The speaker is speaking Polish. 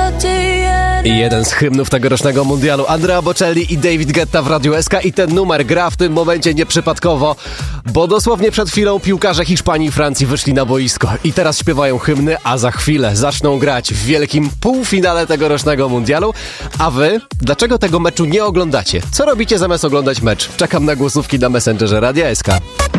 I jeden z hymnów tegorocznego mundialu, Andrea Bocelli i David Guetta w Radiu SK, i ten numer gra w tym momencie nieprzypadkowo, bo dosłownie przed chwilą piłkarze Hiszpanii i Francji wyszli na boisko i teraz śpiewają hymny, a za chwilę zaczną grać w wielkim półfinale tegorocznego mundialu. A wy? Dlaczego tego meczu nie oglądacie? Co robicie zamiast oglądać mecz? Czekam na głosówki na Messengerze Radia SK.